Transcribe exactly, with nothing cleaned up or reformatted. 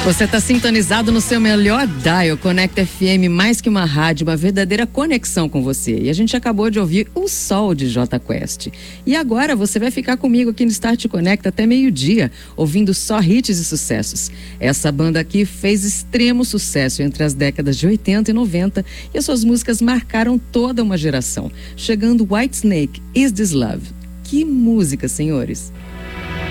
Você está sintonizado no seu melhor dial, Conecta F M, mais que uma rádio, uma verdadeira conexão com você. E a gente acabou de ouvir O Sol de Jota Quest. E agora você vai ficar comigo aqui no Start Conecta até meio-dia, ouvindo só hits e sucessos. Essa banda aqui fez extremo sucesso entre as décadas de oitenta e noventa e as suas músicas marcaram toda uma geração. Chegando Whitesnake, Is This Love? Que música, senhores!